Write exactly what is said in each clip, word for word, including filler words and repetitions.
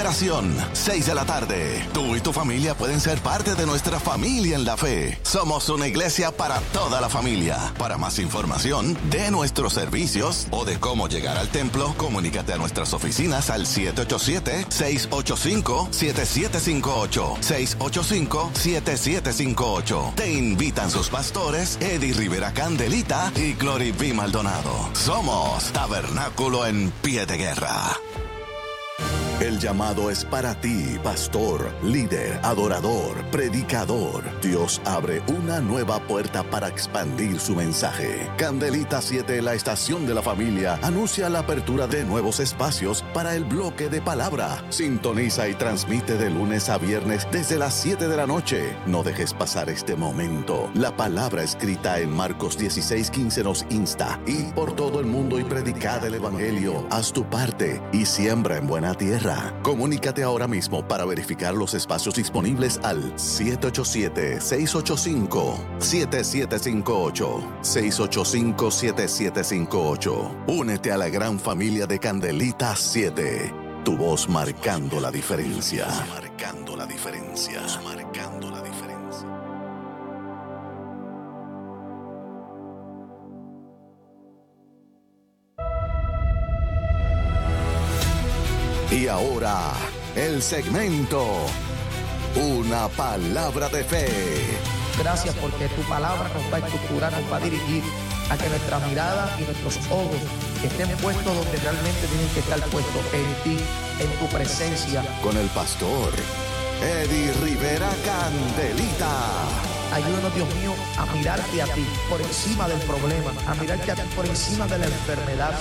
Liberación, seis de la tarde. Tú y tu familia pueden ser parte de nuestra familia en la fe. Somos una iglesia para toda la familia. Para más información de nuestros servicios o de cómo llegar al templo, comunícate a nuestras oficinas al siete ocho siete, seis ocho cinco, siete siete cinco ocho, seis ocho cinco, siete siete cinco ocho. Te invitan sus pastores Eddie Rivera Candelita y Glory B. Maldonado. Somos Tabernáculo en Pie de Guerra. El llamado es para ti, pastor, líder, adorador, predicador. Dios abre una nueva puerta para expandir su mensaje. Candelita siete, la estación de la familia, anuncia la apertura de nuevos espacios para el bloque de palabra. Sintoniza y transmite de lunes a viernes desde las siete de la noche. No dejes pasar este momento. La palabra escrita en Marcos dieciséis quince nos insta: id por todo el mundo y predicad el evangelio. Haz tu parte y siembra en buena tierra. Comunícate ahora mismo para verificar los espacios disponibles al siete ocho siete, seis ocho cinco, siete siete cinco ocho, seis ocho cinco, siete siete cinco ocho. Únete a la gran familia de Candelita siete. Tu voz marcando la diferencia. Marcando la diferencia. Marcando la diferencia. Y ahora, el segmento Una Palabra de Fe. Gracias porque tu palabra nos va a estructurar, nos va a dirigir a que nuestra mirada y nuestros ojos estén puestos donde realmente tienen que estar puestos, en ti, en tu presencia. Con el pastor Eddie Rivera Candelita. Ayúdanos, Dios mío, a mirarte a ti por encima del problema, a mirarte a ti por encima de la enfermedad.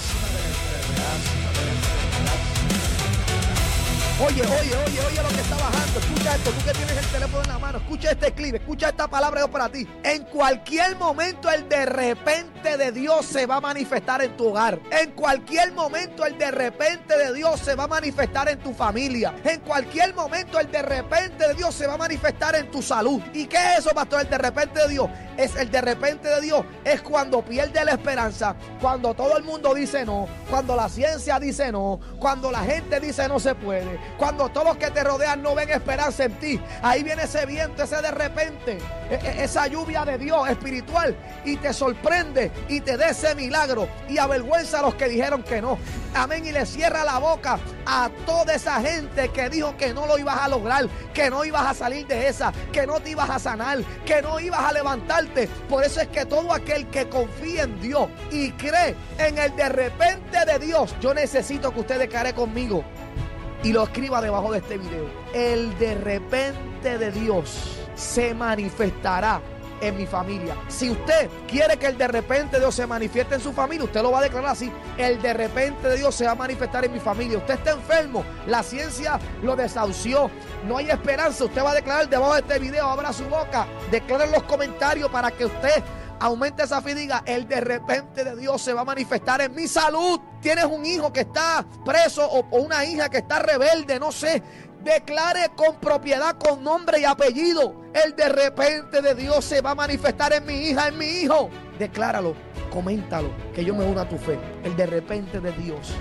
Oye, oye, oye, oye lo que está bajando. Escucha esto, tú que tienes el teléfono en la mano. Escucha este clip, escucha esta palabra de Dios para ti. En cualquier momento el de repente de Dios se va a manifestar en tu hogar. En cualquier momento el de repente de Dios se va a manifestar en tu familia. En cualquier momento el de repente de Dios se va a manifestar en tu salud. ¿Y qué es eso, pastor? El de repente de Dios. Es el de repente de Dios. Es cuando pierde la esperanza, cuando todo el mundo dice no, cuando la ciencia dice no, cuando la gente dice no se puede, cuando todos los que te rodean no ven esperanza en ti. Ahí viene ese viento, ese de repente, esa lluvia de Dios espiritual, y te sorprende y te da ese milagro y avergüenza a los que dijeron que no. Amén. Y le cierra la boca a toda esa gente que dijo que no lo ibas a lograr, que no ibas a salir de esa, que no te ibas a sanar, que no ibas a levantarte. Por eso es que todo aquel que confía en Dios y cree en el de repente de Dios, yo necesito que usted declare conmigo y lo escriba debajo de este video: el de repente de Dios se manifestará en mi familia. Si usted quiere que el de repente de Dios se manifieste en su familia, usted lo va a declarar así: el de repente de Dios se va a manifestar en mi familia. Usted está enfermo, la ciencia lo desahució, no hay esperanza, usted va a declarar debajo de este video, abra su boca, declare en los comentarios para que usted aumente esa fe y diga: el de repente de Dios se va a manifestar en mi salud. Tienes un hijo que está preso o, o una hija que está rebelde, no sé. Declare con propiedad, con nombre y apellido: el de repente de Dios se va a manifestar en mi hija, en mi hijo. Decláralo, coméntalo, que yo me uno a tu fe. El de repente de Dios.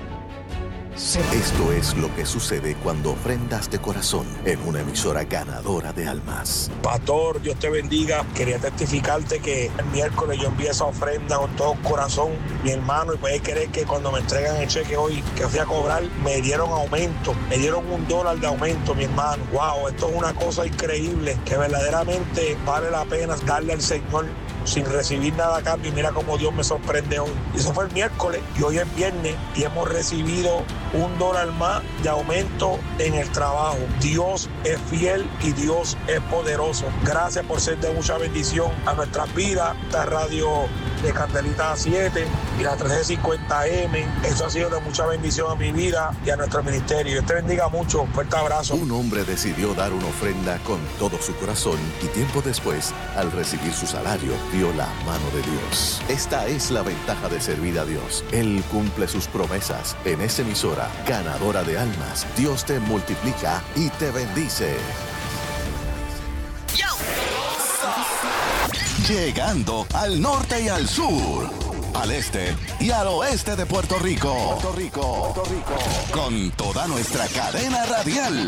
Esto es lo que sucede cuando ofrendas de corazón en una emisora ganadora de almas. Pastor, Dios te bendiga. Quería testificarte que el miércoles yo envié esa ofrenda con todo corazón, mi hermano, y puedes creer que cuando me entregan el cheque hoy que fui a cobrar, me dieron aumento, me dieron un dólar de aumento, mi hermano. Wow, esto es una cosa increíble que verdaderamente vale la pena darle al Señor sin recibir nada a cambio. Y mira cómo Dios me sorprende hoy. Y eso fue el miércoles y hoy es viernes y hemos recibido un dólar más de aumento en el trabajo. Dios es fiel y Dios es poderoso. Gracias por ser de mucha bendición a nuestras vidas. Esta radio de Candelita siete y la trece cincuenta eme, eso ha sido de mucha bendición a mi vida y a nuestro ministerio. Dios te bendiga mucho. Fuerte abrazo. Un hombre decidió dar una ofrenda con todo su corazón y tiempo después, al recibir su salario, vio la mano de Dios. Esta es la ventaja de servir a Dios. Él cumple sus promesas. En esa emisora ganadora de almas, Dios te multiplica y te bendice. Llegando al norte y al sur. al este y al oeste de Puerto Rico. Puerto Rico, Puerto Rico. Con toda nuestra cadena radial.